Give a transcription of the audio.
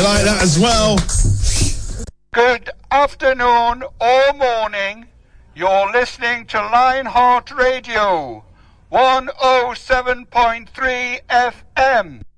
like that as well. Good afternoon or morning. You're listening to Lionheart Radio, 107.3 FM.